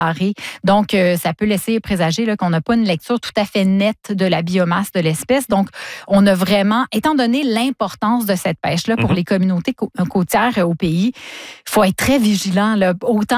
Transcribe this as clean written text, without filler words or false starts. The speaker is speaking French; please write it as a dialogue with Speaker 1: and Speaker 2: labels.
Speaker 1: Donc, ça peut laisser présager là, qu'on n'a pas une lecture tout à fait nette de la biomasse de l'espèce. Donc, on a vraiment, étant donné l'importance de cette pêche-là pour les communautés côtières au pays, il faut être très vigilant, là, autant